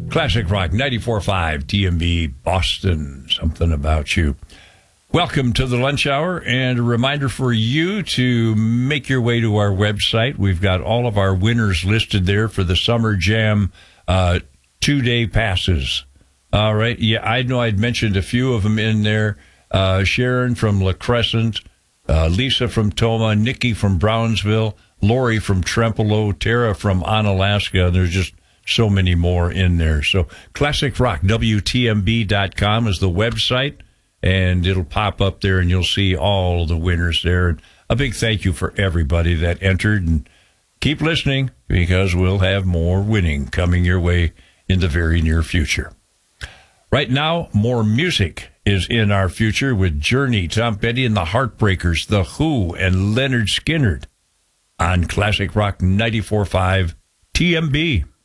Classic Rock 94.5 TMB Boston. Something about you. Welcome to the lunch hour, and a reminder for you to make your way to our website. We've got all of our winners listed there for the Summer Jam 2-day passes. All right. Yeah, I know I'd mentioned a few of them in there. Sharon from La Crescent, Lisa from Toma, Nikki from Brownsville, Lori from Trempealeau, Tara from Onalaska. There's just so many more in there. So ClassicRockWTMB.com is the website, and it'll pop up there, and you'll see all the winners there. And a big thank you for everybody that entered, and keep listening because we'll have more winning coming your way in the very near future. Right now, more music is in our future with Journey, Tom Petty and the Heartbreakers, The Who, and Leonard Skinner on Classic Rock 94.5 TMB.